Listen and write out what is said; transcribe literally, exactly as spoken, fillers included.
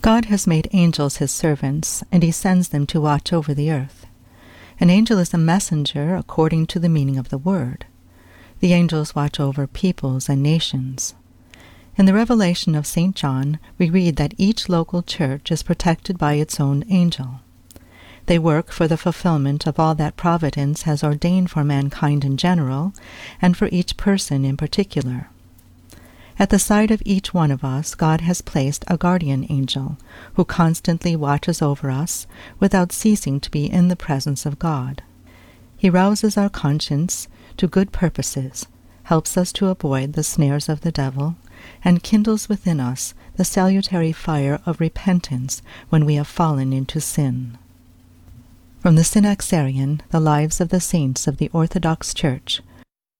God has made angels his servants, and he sends them to watch over the earth. An angel is a messenger according to the meaning of the word. The angels watch over peoples and nations. In the Revelation of Saint John, we read that each local church is protected by its own angel. They work for the fulfillment of all that Providence has ordained for mankind in general, and for each person in particular. At the side of each one of us, God has placed a guardian angel, who constantly watches over us without ceasing to be in the presence of God. He rouses our conscience to good purposes, helps us to avoid the snares of the devil, and kindles within us the salutary fire of repentance when we have fallen into sin. From the Synaxarion, The Lives of the Saints of the Orthodox Church,